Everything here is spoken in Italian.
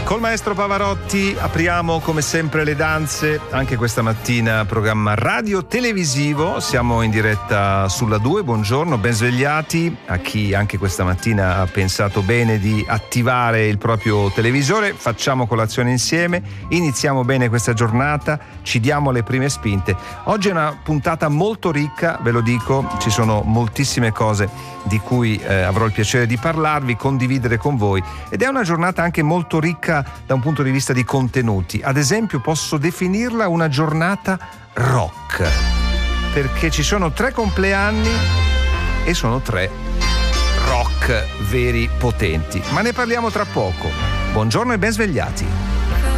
Col maestro Pavarotti apriamo come sempre le danze, anche questa mattina programma radio televisivo, siamo in diretta sulla 2, buongiorno, ben svegliati a chi anche questa mattina ha pensato bene di attivare il proprio televisore, facciamo colazione insieme, iniziamo bene questa giornata, ci diamo le prime spinte. Oggi è una puntata molto ricca, ve lo dico, ci sono moltissime cose di cui avrò il piacere di parlarvi, condividere con voi, ed è una giornata anche molto ricca da un punto di vista di contenuti. Ad esempio posso definirla una giornata rock, perché ci sono 3 compleanni e sono 3 rock veri potenti, ma ne parliamo tra poco. Buongiorno e ben svegliati.